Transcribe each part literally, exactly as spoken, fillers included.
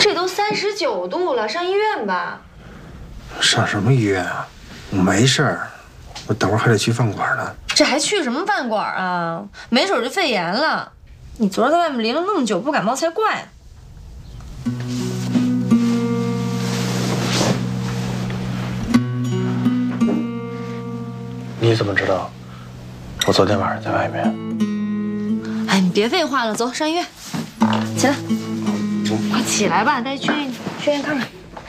这都三十九度了，上医院吧。 上什么医院啊？我没事儿，我等会儿还得去饭馆呢。 这还去什么饭馆啊？没准就肺炎了。你昨儿在外面淋了那么久，不感冒才怪。 你怎么知道我昨天晚上在外面？ 哎，你别废话了，走上医院。起来，快起来吧，带去去医院看看。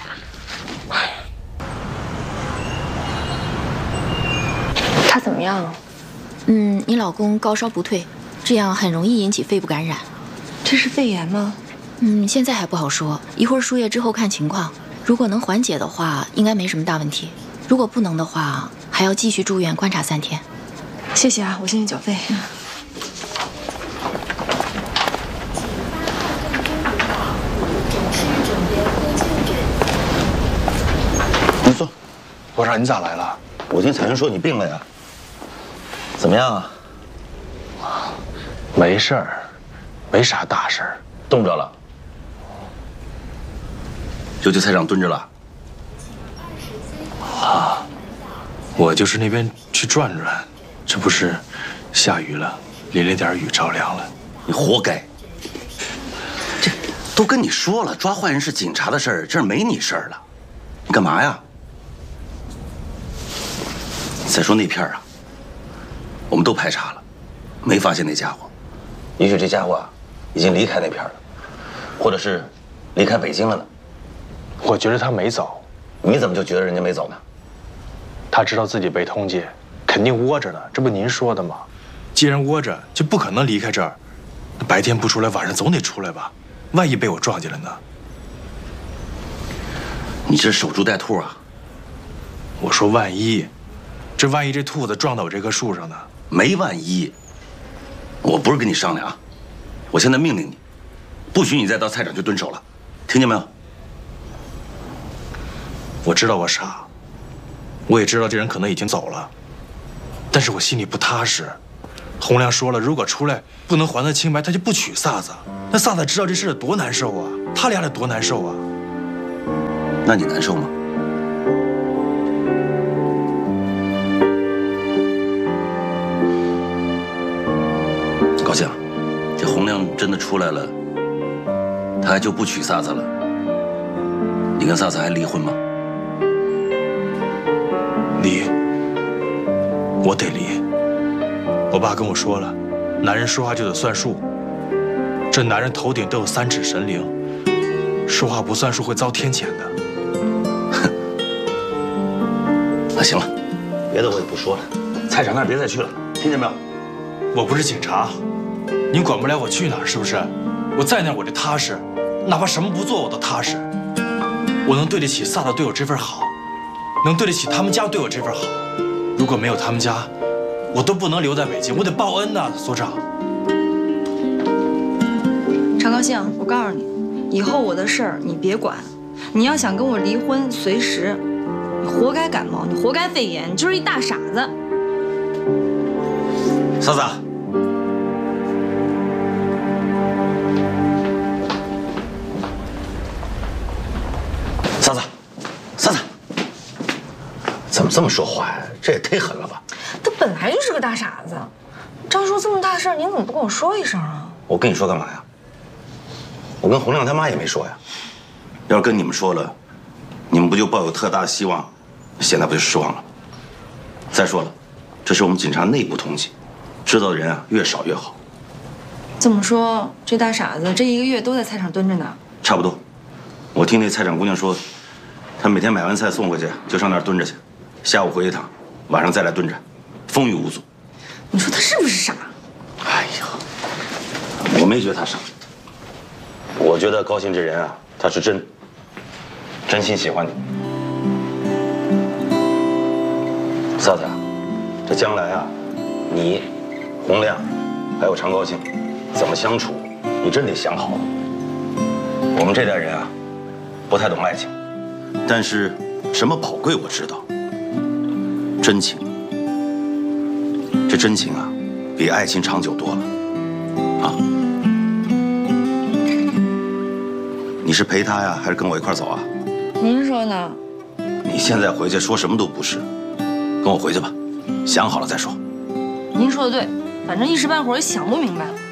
他怎么样？ 嗯，你老公高烧不退，这样很容易引起肺部感染。 这是肺炎吗？ 嗯，现在还不好说，一会儿输液之后看情况。如果能缓解的话，应该没什么大问题；如果不能的话，还要继续住院观察三天。 谢谢啊，我先去缴费。嗯你坐。 我说你咋来了？ 我听彩云说你病了呀？怎么样啊？ 没事儿，没啥大事儿。 冻着了？就去菜场蹲着了？ 啊，我就是那边去转转，这不是下雨了，淋了点雨着凉了。 你活该！这都跟你说了，抓坏人是警察的事儿，这儿没你事儿了。你干嘛呀？再说那片儿啊，我们都排查了，没发现那家伙。也许这家伙啊，已经离开那片儿了，或者是离开北京了呢。 我觉得他没走。 你怎么就觉得人家没走呢？ 他知道自己被通缉，肯定窝着呢，这不您说的吗？既然窝着，就不可能离开这儿。白天不出来，晚上总得出来吧？万一被我撞见了呢？ 你这是守株待兔啊！ 我说万一，这万一这兔子撞到我这棵树上呢？ 没万一。我不是跟你商量啊，我现在命令你，不许你再到菜场去蹲守了，听见没有？ 我知道我傻，我也知道这人可能已经走了，但是我心里不踏实。洪亮说了，如果出来不能还他清白，他就不娶萨萨。那萨萨知道这事多难受啊，他俩得多难受啊。 那你难受吗？高兴，这洪亮真的出来了，他还就不娶萨萨了。你跟萨萨还离婚吗？ 离，我得离。我爸跟我说了，男人说话就得算数。这男人头顶都有三尺神灵，说话不算数会遭天谴的。 哼，那行了，别的我也不说了，菜场那儿别再去了，听见没有？ 我不是警察，您管不了我去哪儿，是不是？我在那儿我就踏实，哪怕什么不做我都踏实。我能对得起萨萨对我这份好，能对得起他们家对我这份好。如果没有他们家，我都不能留在北京，我得报恩呐，所长。 常高兴，我告诉你，以后我的事儿你别管。你要想跟我离婚，随时。你活该感冒，你活该肺炎，你就是一大傻子。 萨萨，萨萨，萨萨，怎么这么说话呀？这也忒狠了吧！ 他本来就是个大傻子。张叔这么大事儿，您怎么不跟我说一声啊？ 我跟你说干嘛呀？我跟洪亮他妈也没说呀。要是跟你们说了，你们不就抱有特大的希望？现在不就失望了？再说了，这是我们警察内部通缉，知道的人啊越少越好。 这么说，这大傻子这一个月都在菜场蹲着呢？ 差不多。我听那菜场姑娘说，她每天买完菜送回去，就上那儿蹲着去，下午回一趟，晚上再来蹲着，风雨无阻。 你说他是不是傻？ 哎呀，我没觉得他傻。我觉得高兴这人啊，他是真真心喜欢你。萨萨，这将来啊，你、洪亮，还有常高兴，怎么相处，你真得想好了。我们这代人啊，不太懂爱情，但是什么宝贵我知道，真情。这真情啊，比爱情长久多了，啊。 你是陪他呀，还是跟我一块走啊？ 您说呢？ 你现在回去说什么都不是，跟我回去吧，想好了再说。 您说的对，反正一时半会儿也想不明白了。